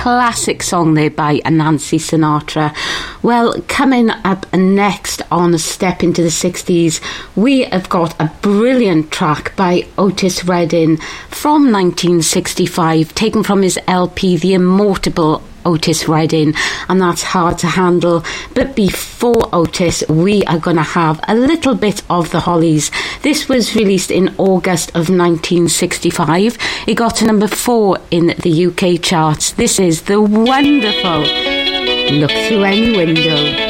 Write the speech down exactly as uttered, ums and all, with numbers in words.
classic song there by Nancy Sinatra. Well, coming up next on Step into the sixties, we have got a brilliant track by Otis Redding from nineteen sixty-five, taken from his L P The Immortal Otis Redding, and that's Hard to Handle. But before Otis, we are going to have a little bit of the Hollies. This was released in August of nineteen sixty-five. It got to number four in the U K charts. This is the wonderful Look Through Any Window.